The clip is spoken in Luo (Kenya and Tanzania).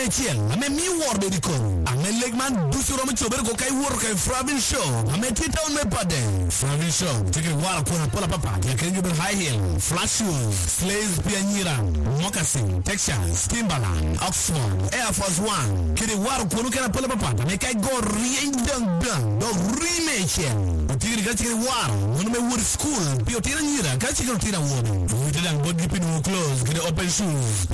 Etiel, ame mi warbe di ko. Ame legman dusuro mi chober ko kai work kai Fravin show. Ame tita on me pade. Fravin show. Tike wala ko na pola papa. Ya kengi ber high heel, flash shoes, slays pianira, moccasin, Texas, Timberland, Oxford, Air Force One. Kiri wala ko na pola papa. Ame kai go riendang bang. Do remake. Tike ga tike wala. Wono me wood school. Pio tira nyira. Ga tike tira wono. Tike dang body pin clothes. Kiri open shoes.